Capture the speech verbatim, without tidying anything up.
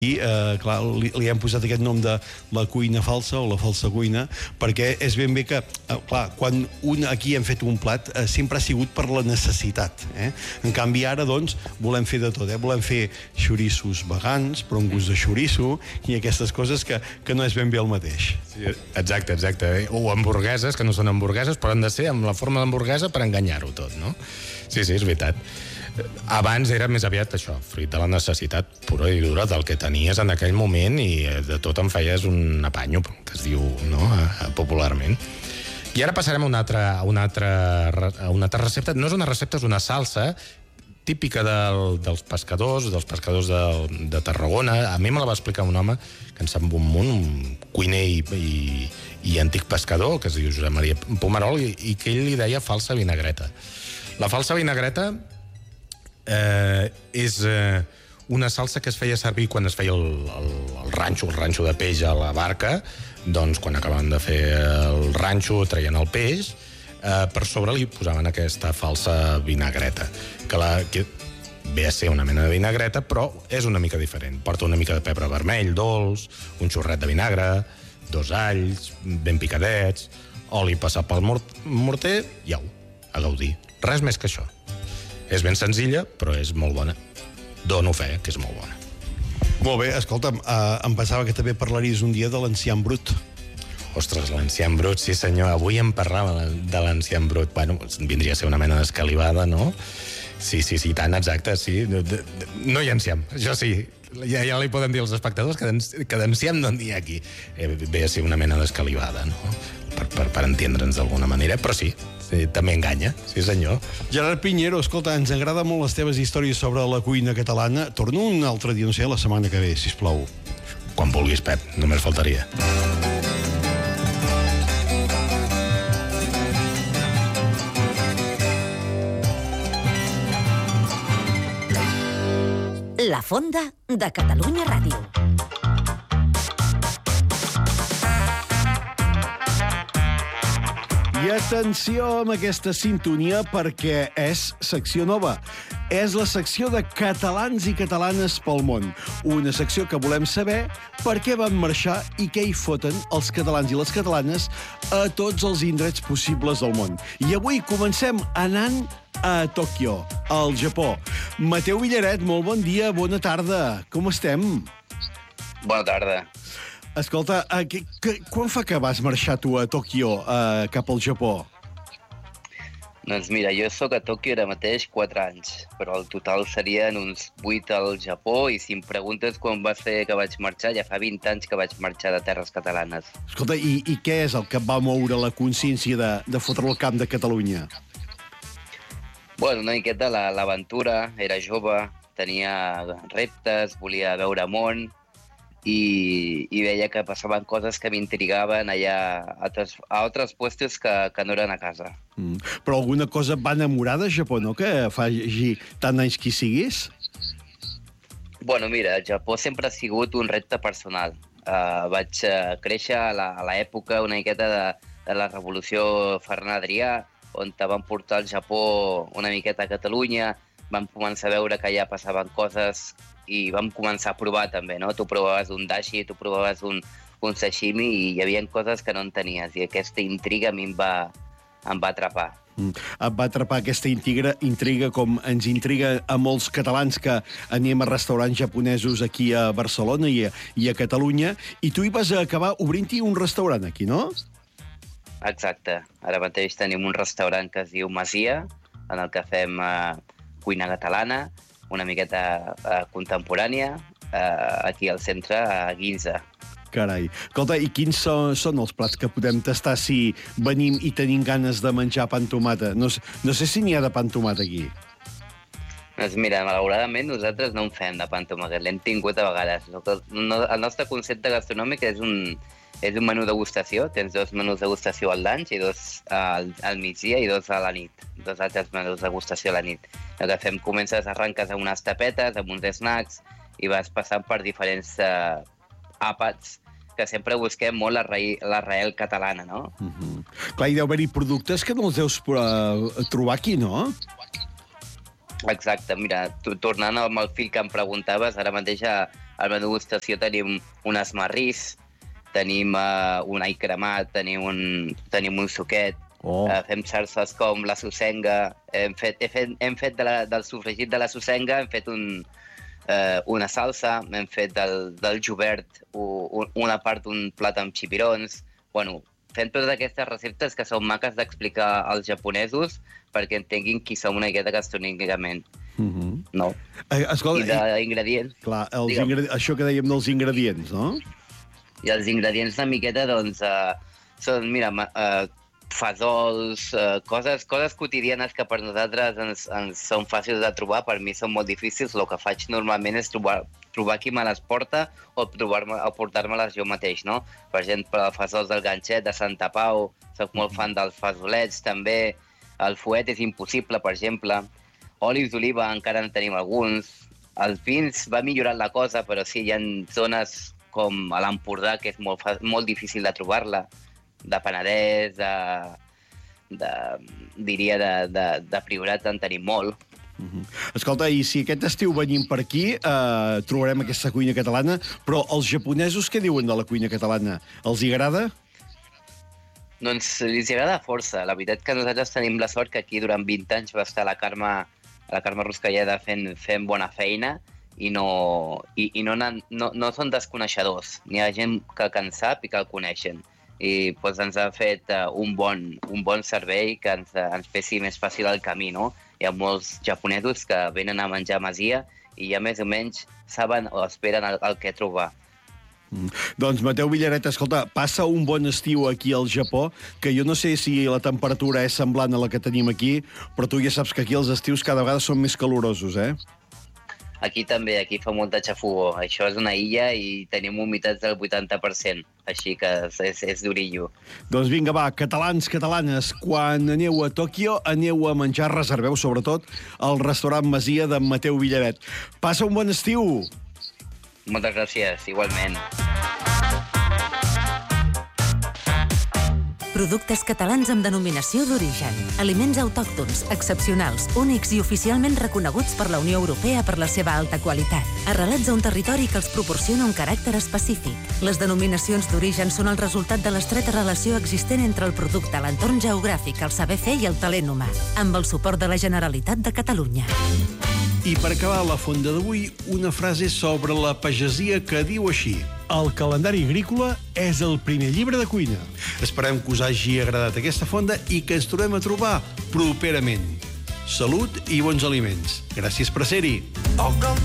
I, eh, clar, li, li hem posat aquest nom de la cuina falsa o la falsa cuina, perquè és ben bé que, eh, clar, quan un, aquí hem fet un plat, eh, sempre ha sigut per la necessitat. Eh? En canvi, ara, doncs, volem fer de tot. Eh? Volem fer xorissos vegans, però un gust de xoriço, i aquestes coses que, que no és ben bé el mateix. Sí, exacte, exacte. O hamburgueses, que no són hamburgueses, però han de ser amb la forma d'hamburguesa per enganyar-ho tot, no? Sí, sí, és veritat. Abans era més aviat això, fruit de la necessitat pura i dura del que tenies en aquell moment i de tot en feies un apanyo, que es diu, no?, popularment. I ara passarem a una altra, a una altra, a una altra recepta. No és una recepta, és una salsa típica del, dels pescadors, dels pescadors de, de Tarragona. A mi me la va explicar un home que en sap un munt, un cuiner i, i, i antic pescador, que es diu Josep Maria Pomerol, i, i que ell li deia falsa vinagreta. La falsa vinagreta Eh, és eh, una salsa que es feia servir quan es feia el, el, el ranxo, el ranxo de peix a la barca. Doncs quan acabaven de fer el ranxo traien el peix, eh, per sobre li posaven aquesta falsa vinagreta, que, la, que ve a ser una mena de vinagreta, però és una mica diferent. Porta una mica de pebre vermell, dolç, un xorret de vinagre, dos alls ben picadets, oli passat pel morter i au, a gaudir. Res més que això. És ben senzilla, però és molt bona. Dono fe, que és molt bona. Molt bé, escolta'm, eh, em pensava que també parlaries un dia de l'enciam brut. Ostres, l'enciam brut, sí senyor. Avui em parlava de l'enciam brut. Bueno, vindria a ser una mena d'escalivada, no? Sí, sí, sí, tant, exacte, sí. No hi ha enciam, això sí. Ja, ja li poden dir als espectadors que d'enciam no n'hi ha aquí. Eh, ve a ser una mena d'escalivada, no? Per, per, per entendre'ns d'alguna manera, però sí, sí, també enganya, sí senyor. Gerard Piñero, escolta, ens agrada molt les teves històries sobre la cuina catalana. Torno un altre dia, no sé, la setmana que ve, sisplau. Quan vulguis, Pep, només faltaria. La Fonda de Catalunya Ràdio. I atenció amb aquesta sintonia perquè és secció nova. És la secció de catalans i catalanes pel món. Una secció que volem saber per què van marxar i què hi foten els catalans i les catalanes a tots els indrets possibles del món. I avui comencem anant a Tòquio, al Japó. Mateu Villaret, molt bon dia, bona tarda. Com estem? Bona tarda. Escolta, uh, que, que, quan fa que vas marxar tu a Tòquio, uh, cap al Japó? Doncs mira, jo sóc a Tòquio ara mateix quatre anys, però el total serien uns vuit al Japó, i si em preguntes quan va ser que vaig marxar, ja fa vint anys que vaig marxar de terres catalanes. Escolta, i, i què és el que et va moure la consciència de, de fotre el camp de Catalunya? Bueno, una miqueta l'aventura, era jove, tenia reptes, volia veure món, i, i veia que passaven coses que m'intrigaven allà a altres, a altres puestos que, que no eren a casa. Mm. Però alguna cosa et va enamorar de Japó, no?, que faci tant anys que hi siguis? Bueno, mira, el Japó sempre ha sigut un repte personal. Uh, vaig uh, créixer a l'època una miqueta de, de la revolució Ferran Adrià, on te van portar al Japó una miqueta a Catalunya, vam començar a veure que allà passaven coses i vam començar a provar també, no? Tu provaves un dashi, tu provaves un, un sashimi, i hi havia coses que no en tenies, i aquesta intriga a mi em va, em va atrapar. Mm. Et va atrapar aquesta intriga, intriga com ens intriga a molts catalans que anem a restaurants japonesos aquí a Barcelona i a, i a Catalunya, i tu hi vas acabar obrint-hi un restaurant aquí, no? Exacte. Ara mateix tenim un restaurant que es diu Masia, en el que fem eh, cuina catalana, una miqueta eh, contemporània, eh, aquí al centre, a Guinza. Carai. Escolta, i quins són, són els plats que podem tastar si venim i tenim ganes de menjar pa amb tomata? No, no sé si n'hi ha de pa amb tomata aquí. Doncs mira, malauradament nosaltres no en fem de pa amb tomàquet, l'hem tingut a vegades. El nostre concepte gastronòmic és un, és un menú degustació, tens dos menús degustació al lunch i dos al, al migdia i dos a la nit, dos altres menús degustació a la nit. El que fem, comences, arranques amb unes tapetes, amb uns snacks, i vas passant per diferents uh, àpats, que sempre busquem molt l'arrel catalana, no? Uh-huh. Clar, hi deu haver-hi productes que no els deus uh, trobar aquí, no? Exacte, mira, tu, tornant amb el fil que em preguntaves, ara mateix a, al menú degustació tenim un esmarrís, tenim uh, un all cremat, tenim un, tenim un suquet, oh. uh, fem salses com la susenga, hem fet, he fet, hem fet de la, del sofregit de la susenga, hem fet un, uh, una salsa, hem fet del, del jubert un, una part d'un plat amb xipirons. Bueno, fem totes aquestes receptes que són maques d'explicar als japonesos perquè entenguin qui som una miqueta gastronòmicament. Mm-hmm. No? Eh, escolta, I d'ingredients. Clar, els ingredi... això que dèiem dels ingredients, no? I els ingredients una miqueta, doncs, uh, són, mira, uh, fesols, uh, coses, coses quotidianes que per nosaltres ens, ens són fàcils de trobar, per mi són molt difícils. El que faig normalment és trobar, trobar qui me les porta o, o portar-me-les jo mateix, no? Per exemple, els fesols del ganxet de Santa Pau, soc molt fan dels fesolets, també. El fuet és impossible, per exemple. Olis d'oliva encara en tenim alguns. Els vins va millorant la cosa, però sí, hi ha zones com a l'Empordà, que és molt, molt difícil de trobar-la, de Penedès, de, de, diria de, de, de Priorat en tenim molt. Uh-huh. Escolta, i si aquest estiu venim per aquí, eh, trobarem aquesta cuina catalana, però els japonesos què diuen de la cuina catalana? Els hi agrada? Doncs els agrada força. La veritat que nosaltres tenim la sort que aquí durant vint anys va estar la Carme, la Carme Ruscalleda fent, fent bona feina, i no, i, i no, no, no són desconeixedors. N'hi ha gent que, que en sap i que el coneixen. I doncs, ens ha fet uh, un, bon, un bon servei que ens, ens fessi més fàcil el camí, no? Hi ha molts japonesos que venen a menjar a Masia i ja més o menys saben o esperen el, el que trobar. Mm. Doncs, Mateu Villaret, escolta, passa un bon estiu aquí al Japó, que jo no sé si la temperatura és semblant a la que tenim aquí, però tu ja saps que aquí els estius cada vegada són més calorosos, eh? Aquí també, aquí fa molta xafogor. Això és una illa i tenim humitats del vuitanta per cent, així que és, és durillo. Doncs vinga, va, catalans, catalanes, quan aneu a Tòquio, aneu a menjar, reserveu sobretot al restaurant Masia d'en Mateu Villaret. Passa un bon estiu! Moltes gràcies, igualment. Productes catalans amb denominació d'origen. Aliments autòctons, excepcionals, únics i oficialment reconeguts per la Unió Europea per la seva alta qualitat. Arrelats a un territori que els proporciona un caràcter específic. Les denominacions d'origen són el resultat de l'estreta relació existent entre el producte, l'entorn geogràfic, el saber fer i el talent humà, amb el suport de la Generalitat de Catalunya. I per acabar la fonda d'avui, una frase sobre la pagesia que diu així: el calendari agrícola és el primer llibre de cuina. Esperem que us hagi agradat aquesta fonda i que ens tornem a trobar properament. Salut i bons aliments. Gràcies per ser-hi.